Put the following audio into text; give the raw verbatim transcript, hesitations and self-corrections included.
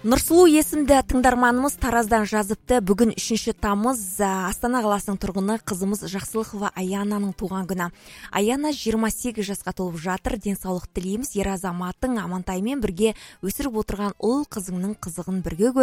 Нұрсұлу есімді тыңдарманымыз Тараздан жазыпты. Бүгін үшінші тамыз, Астана қаласының тұрғыны қызымыз Жақсылықова Аянаның туған күні. Аяна жиырма сегіз жасқа толып жатыр. Денсаулық тілейміз. Ер азаматың Амантаймен бірге өсіріп отырған ұл қызыңның қызығын бірге